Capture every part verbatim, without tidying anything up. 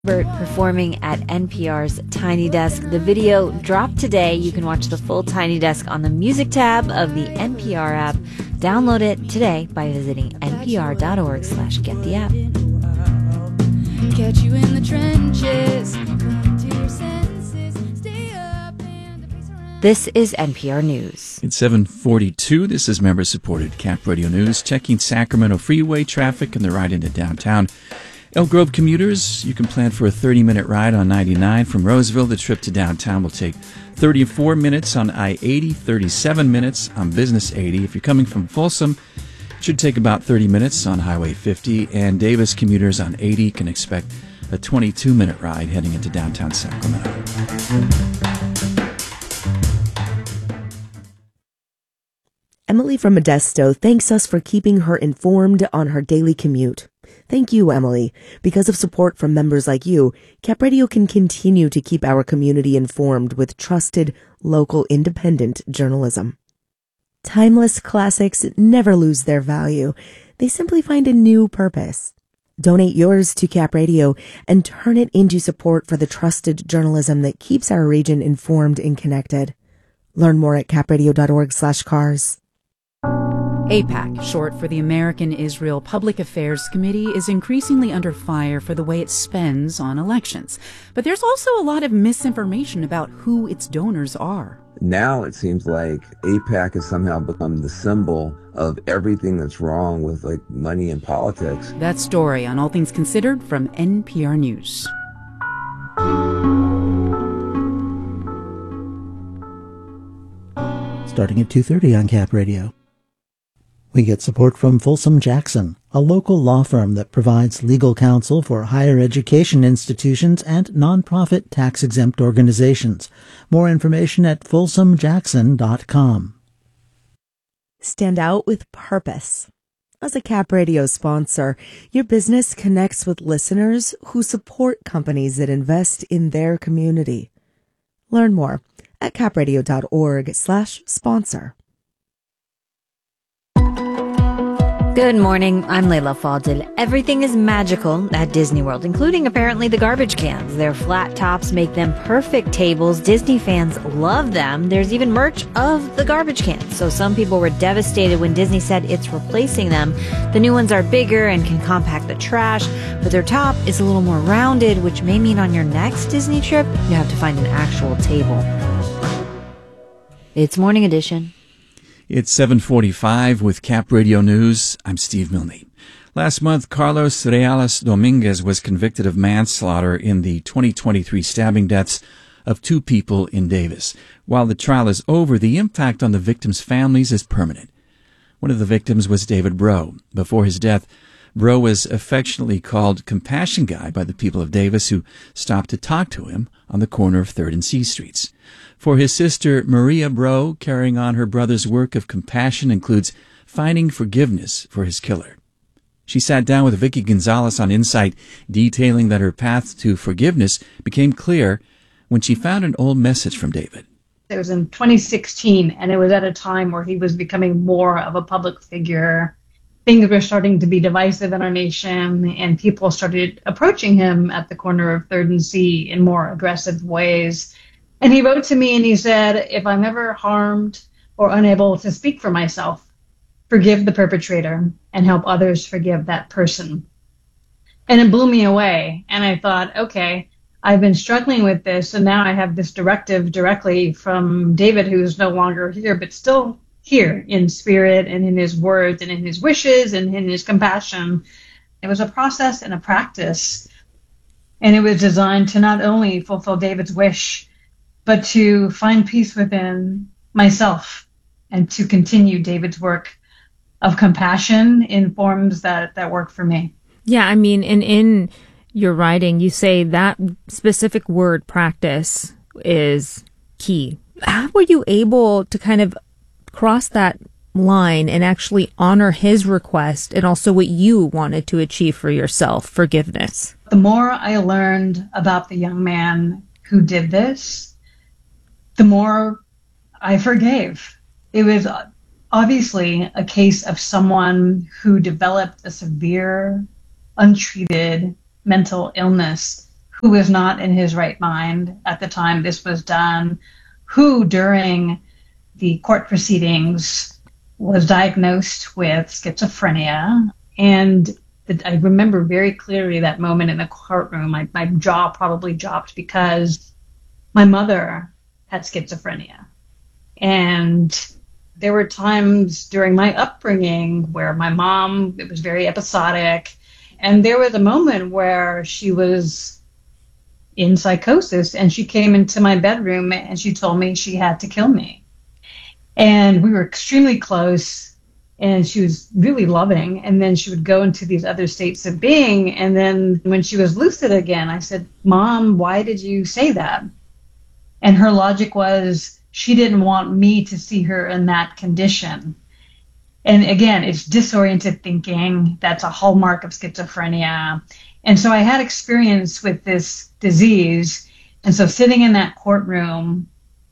Performing at N P R's Tiny Desk. The video dropped today. You can watch the full Tiny Desk on the music tab of the N P R app. Download it today by visiting npr.org slash get the app. Catch you in the trenches. This is N P R News. It's seven forty-two. This is member-supported Cap Radio News, checking Sacramento freeway traffic and the ride into downtown. Elk Grove commuters, you can plan for a thirty-minute ride on ninety-nine. From Roseville, the trip to downtown will take thirty-four minutes on I eighty, thirty-seven minutes on Business eighty. If you're coming from Folsom, it should take about thirty minutes on Highway fifty. And Davis commuters on eighty can expect a twenty-two minute ride heading into downtown Sacramento. Emily from Modesto thanks us for keeping her informed on her daily commute. Thank you, Emily. Because of support from members like you, Cap Radio can continue to keep our community informed with trusted, local, independent journalism. Timeless classics never lose their value. They simply find a new purpose. Donate yours to Cap Radio and turn it into support for the trusted journalism that keeps our region informed and connected. Learn more at capradio.org slash cars. AIPAC, short for the American Israel Public Affairs Committee, is increasingly under fire for the way it spends on elections. But there's also a lot of misinformation about who its donors are. Now it seems like AIPAC has somehow become the symbol of everything that's wrong with like money and politics. That story on All Things Considered from N P R News. Starting at two thirty on Cap Radio. We get support from Folsom Jackson, a local law firm that provides legal counsel for higher education institutions and nonprofit tax-exempt organizations. More information at folsom jackson dot com. Stand out with purpose. As a Cap Radio sponsor, your business connects with listeners who support companies that invest in their community. Learn more at capradio.org slash sponsor. Good morning, I'm Layla Fadil. Everything is magical at Disney World, including apparently the garbage cans. Their flat tops make them perfect tables. Disney fans love them. There's even merch of the garbage cans. So some people were devastated when Disney said it's replacing them. The new ones are bigger and can compact the trash, but their top is a little more rounded, which may mean on your next Disney trip, you have to find an actual table. It's Morning Edition. It's seven forty-five with Cap Radio News. I'm Steve Milne. Last month, Carlos Reales Dominguez was convicted of manslaughter in the twenty twenty-three stabbing deaths of two people in Davis. While the trial is over, the impact on the victims' families is permanent. One of the victims was David Breaux. Before his death, Breaux was affectionately called Compassion Guy by the people of Davis, who stopped to talk to him on the corner of third and C Streets. For his sister, Maria Breaux, carrying on her brother's work of compassion includes finding forgiveness for his killer. She sat down with Vicky Gonzalez on Insight, detailing that her path to forgiveness became clear when she found an old message from David. It was in twenty sixteen, and it was at a time where he was becoming more of a public figure. Things were starting to be divisive in our nation, and people started approaching him at the corner of third and C in more aggressive ways. And he wrote to me and he said, if I'm ever harmed or unable to speak for myself, forgive the perpetrator and help others forgive that person. And it blew me away. And I thought, okay, I've been struggling with this, and now I have this directive directly from David, who's no longer here, but still here in spirit and in his words and in his wishes and in his compassion. It was a process and a practice. And it was designed to not only fulfill David's wish, but to find peace within myself and to continue David's work of compassion in forms that, that work for me. Yeah, I mean, and in your writing, you say that specific word, practice, is key. How were you able to kind of cross that line and actually honor his request and also what you wanted to achieve for yourself, forgiveness? The more I learned about the young man who did this, the more I forgave. It was obviously a case of someone who developed a severe, untreated mental illness who was not in his right mind at the time this was done, who during the court proceedings was diagnosed with schizophrenia. And the, I remember very clearly that moment in the courtroom. My, my jaw probably dropped because my mother had schizophrenia. And there were times during my upbringing where my mom, it was very episodic. And there was a moment where she was in psychosis and she came into my bedroom and she told me she had to kill me. And we were extremely close and she was really loving. And then she would go into these other states of being. And then when she was lucid again, I said, Mom, why did you say that? And her logic was she didn't want me to see her in that condition. And again, it's disoriented thinking. That's a hallmark of schizophrenia. And so I had experience with this disease. And so sitting in that courtroom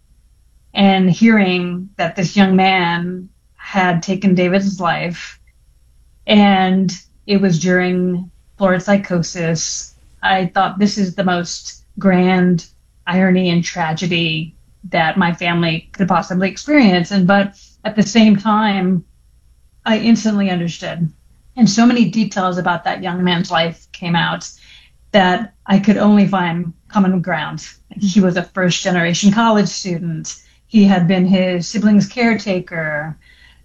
and hearing that this young man had taken David's life, and it was during florid psychosis, I thought this is the most grand irony and tragedy that my family could possibly experience. And but at the same time, I instantly understood. And so many details about that young man's life came out that I could only find common ground. He was a first generation college student. He had been his sibling's caretaker.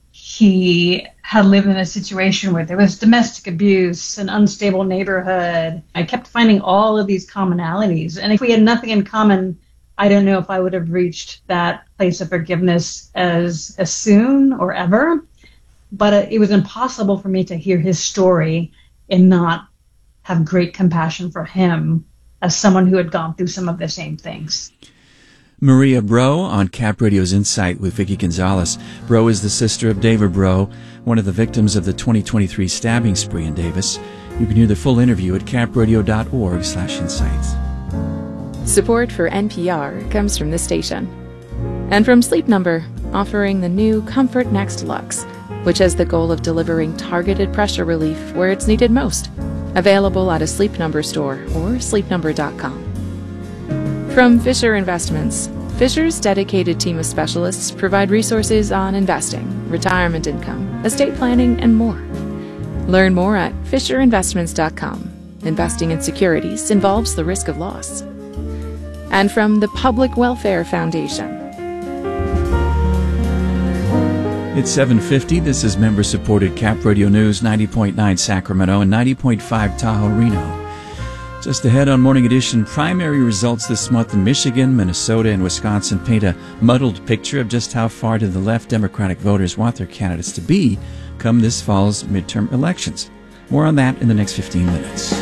He had lived in a situation where there was domestic abuse, an unstable neighborhood. I kept finding all of these commonalities. And if we had nothing in common, I don't know if I would have reached that place of forgiveness as, as soon or ever. But it was impossible for me to hear his story and not have great compassion for him as someone who had gone through some of the same things. Maria Bro on Cap Radio's Insight with Vicki Gonzalez. Bro is the sister of David Bro, one of the victims of the twenty twenty-three stabbing spree in Davis. You can hear the full interview at capradio.org slash insights. Support for N P R comes from this station. And from Sleep Number, offering the new Comfort Next Luxe, which has the goal of delivering targeted pressure relief where it's needed most. Available at a Sleep Number store or sleep number dot com. From Fisher Investments, Fisher's dedicated team of specialists provide resources on investing, retirement income, estate planning, and more. Learn more at fisher investments dot com. Investing in securities involves the risk of loss. And from the Public Welfare Foundation. It's seven fifty. This is member-supported Cap Radio News, ninety point nine Sacramento and ninety point five Tahoe, Reno. Just ahead on Morning Edition, primary results this month in Michigan, Minnesota, and Wisconsin paint a muddled picture of just how far to the left Democratic voters want their candidates to be come this fall's midterm elections. More on that in the next fifteen minutes.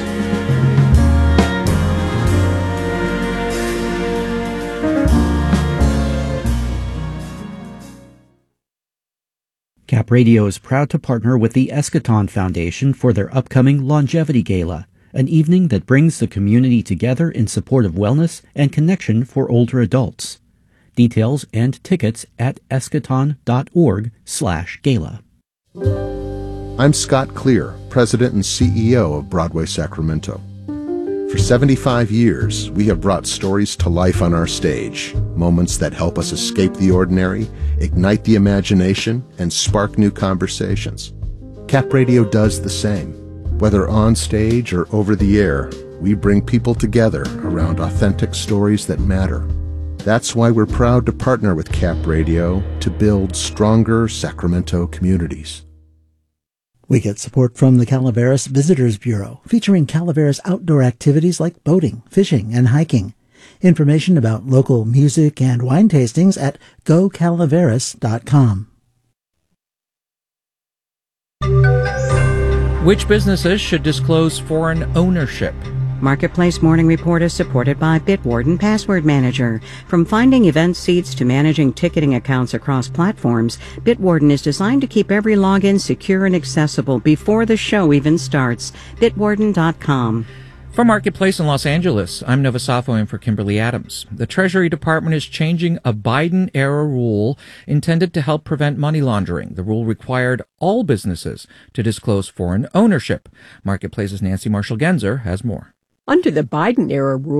Cap Radio is proud to partner with the Eschaton Foundation for their upcoming Longevity Gala, an evening that brings the community together in support of wellness and connection for older adults. Details and tickets at eschaton.org slash gala. I'm Scott Clear, President and C E O of Broadway Sacramento. For seventy-five years, we have brought stories to life on our stage, moments that help us escape the ordinary, ignite the imagination, and spark new conversations. Cap Radio does the same. Whether on stage or over the air, we bring people together around authentic stories that matter. That's why we're proud to partner with Cap Radio to build stronger Sacramento communities. We get support from the Calaveras Visitors Bureau, featuring Calaveras outdoor activities like boating, fishing, and hiking. Information about local music and wine tastings at go calaveras dot com. Which businesses should disclose foreign ownership? Marketplace Morning Report is supported by Bitwarden Password Manager. From finding event seats to managing ticketing accounts across platforms, Bitwarden is designed to keep every login secure and accessible before the show even starts. bitwarden dot com. From Marketplace in Los Angeles, I'm Nova Safo in for Kimberly Adams. The Treasury Department is changing a Biden-era rule intended to help prevent money laundering. The rule required all businesses to disclose foreign ownership. Marketplace's Nancy Marshall-Genzer has more. Under the Biden era rule,